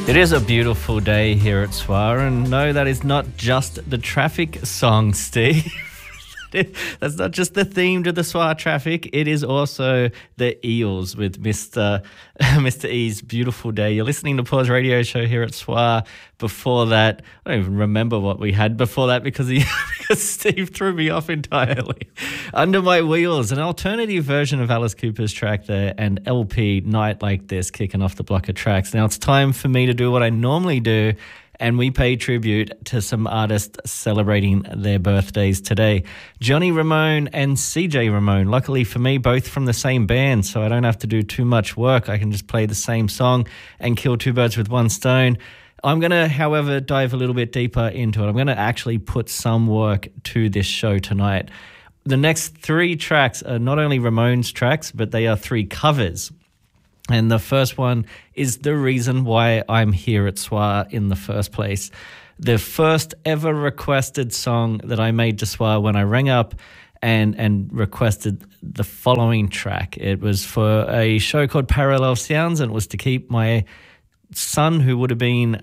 It is a beautiful day here at SWR, and no, that is not just the traffic song, Steve. That's not just the theme to the SWR traffic. It is also the Eels with Mr. E's Beautiful Day. You're listening to Paul's radio show here at SWR. Before that, I don't even remember what we had before that because Steve threw me off entirely. Under My Wheels, an alternative version of Alice Cooper's track there, and LP Night Like This kicking off the block of tracks. Now it's time for me to do what I normally do, and we pay tribute to some artists celebrating their birthdays today. Johnny Ramone and CJ Ramone. Luckily for me, both from the same band, so I don't have to do too much work. I can just play the same song and kill two birds with one stone. I'm going to, however, dive a little bit deeper into it. I'm going to actually put some work to this show tonight. The next three tracks are not only Ramones tracks, but they are three covers. And the first one is the reason why I'm here at SWR in the first place. The first ever requested song that I made to SWR when I rang up and requested the following track. It was for a show called Parallel Sounds, and it was to keep my son, who would have been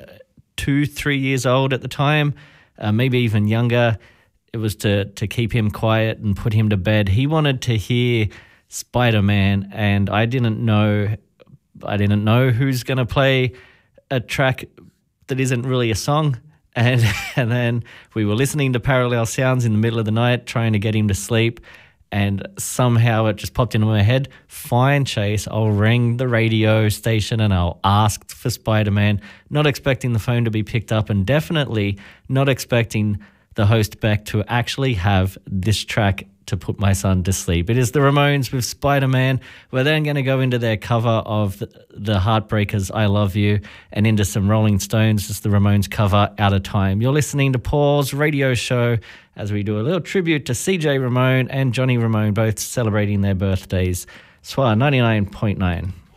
2-3 years old at the time, maybe even younger. It was to keep him quiet and put him to bed. He wanted to hear Spider-Man, and I didn't know who's going to play a track that isn't really a song. And then we were listening to Parallel Sounds in the middle of the night, trying to get him to sleep. And somehow it just popped into my head, fine, Chase, I'll ring the radio station and I'll ask for Spider-Man, not expecting the phone to be picked up, and definitely not expecting the host, Beck, to actually have this track to put my son to sleep. It is the Ramones with Spider-Man. We're then going to go into their cover of the Heartbreakers' I Love You, and into some Rolling Stones. It's the Ramones cover, Out of Time. You're listening to Paul's radio show as we do a little tribute to CJ Ramone and Johnny Ramone, both celebrating their birthdays. SWR 99.9.